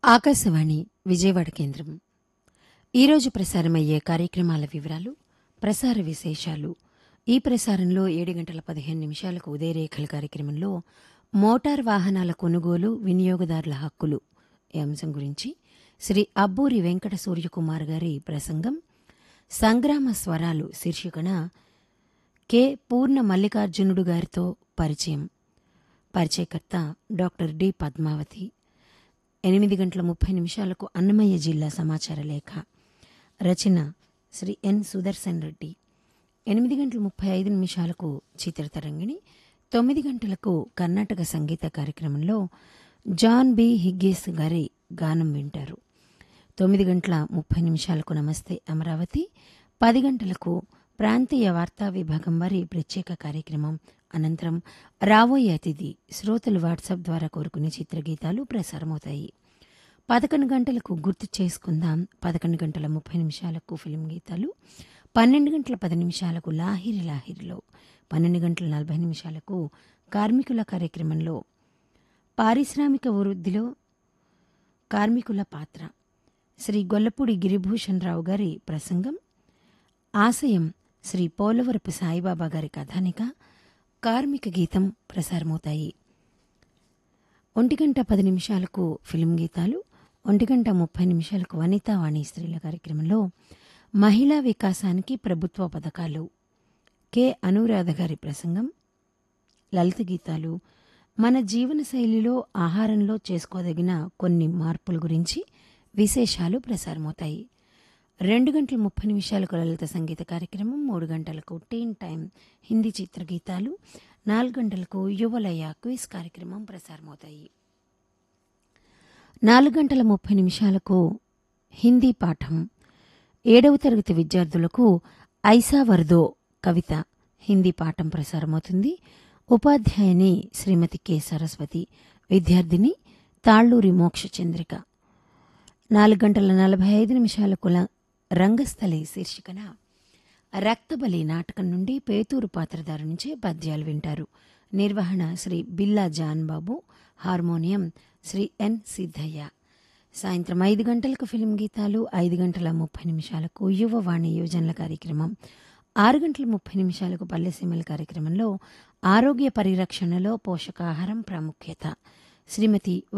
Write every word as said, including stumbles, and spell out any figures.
ఆకాశవాణి విజయవాడ కేంద్రం. ఈరోజు ప్రసారమయ్యే కార్యక్రమాల వివరాలు, ప్రసార విశేషాలు. ఈ ప్రసారంలో ఏడు గంటల పదిహేను నిమిషాలకు ఉదయరేఖల కార్యక్రమంలో మోటార్ వాహనాల కొనుగోలు, వినియోగదారుల హక్కులు ఈ అంశం గురించి శ్రీ అబ్బూరి వెంకట సూర్యకుమార్ గారి ప్రసంగం. సంగ్రామ స్వరాలు శీర్షికన కె పూర్ణ మల్లికార్జునుడు గారితో పరిచయం. పరిచయకర్త డాక్టర్ డి పద్మావతి. ఎనిమిది గంటల ముప్పై నిమిషాలకు అన్నమయ్య జిల్లా సమాచార లేఖ, రచన శ్రీ ఎన్ సుదర్శన్ రెడ్డి. ఎనిమిది గంటల ముప్పై ఐదు నిమిషాలకు చిత్రతరంగిణి. తొమ్మిది గంటలకు కర్ణాటక సంగీత కార్యక్రమంలో జాన్ బి హిగ్గేస్ గారి గానం వింటారు. తొమ్మిది గంటల ముప్పై నిమిషాలకు నమస్తే అమరావతి. పది గంటలకు ప్రాంతీయ వార్తా విభాగం వారి ప్రత్యేక కార్యక్రమం. అనంతరం రాబోయే అతిథి శ్రోతలు వాట్సాప్ ద్వారా కోరుకునే చిత్రగీతాలు ప్రసారమవుతాయి. పదకొండు గంటలకు గుర్తు చేసుకుందాం. పదకొండు గంటల ముప్పై నిమిషాలకు ఫిలిం గీతాలు. పన్నెండు గంటల పది నిమిషాలకు లాహిరి లాహిరిలో, పన్నెండు గంటల నలభై నిమిషాలకు కార్మికుల కార్యక్రమంలో పారిశ్రామిక వృద్ధిలో కార్మికుల పాత్ర, శ్రీ గొల్లపూడి గిరిభూషణ్ రావు గారి ప్రసంగం. ఆశయం శ్రీ పోలవరపు సాయిబాబా గారి కథానిక, కార్మిక గీతం ప్రసారమవుతాయి. ఒంటి గంట పది నిమిషాలకు ఫిలిం గీతాలు. ఒంటి గంట ముప్పై నిమిషాలకు వనితా వాణి స్త్రీల కార్యక్రమంలో మహిళా వికాసానికి ప్రభుత్వ పథకాలు, కె అనురాధ గారి ప్రసంగం. లలిత గీతాలు మన జీవన శైలిలో ఆహారంలో చేసుకోదగిన కొన్ని మార్పుల గురించి విశేషాలు ప్రసారమవుతాయి. రెండు గంటల ముప్పై నిమిషాలకు లలిత సంగీత కార్యక్రమం. మూడు గంటలకు టీన్ టైం హిందీ చిత్రగీతాలు. నాలుగు గంటలకు యువలయ క్విజ్ కార్యక్రమం ప్రసారమవుతాయి. నాలుగు గంటల ముప్పై నిమిషాలకు హిందీ పాఠం. ఏడవ తరగతి విద్యార్థులకు ఐసా వర్దో కవిత హిందీ పాఠం ప్రసారమవుతుంది. ఉపాధ్యాయుని శ్రీమతి కె సరస్వతి, విద్యార్థిని తాళ్లూరి మోక్ష చంద్రిక. నాలుగు గంటల నలభై ఐదు నిమిషాలకు రంగస్థలి శీర్షికన రక్తబలి నాటకం నుండి పేతూరు పాత్రధారు నుంచే పద్యాలు వింటారు. నిర్వహణ శ్రీ బిల్లా జాన్బాబు. హార్మోనియం శ్రీ ఎన్ సిద్ధయ్య. సాయంత్రం ఐదు గంటలకు ఫిలిం గీతాలు. ఐదు గంటల ముప్పై నిమిషాలకు యువవాణి యోజనల కార్యక్రమం. ఆరు గంటల ముప్పై నిమిషాలకు పల్లెసీమల కార్యక్రమంలో ఆరోగ్య పరిరక్షణలో పోషకాహారం ప్రాముఖ్యత, శ్రీమతి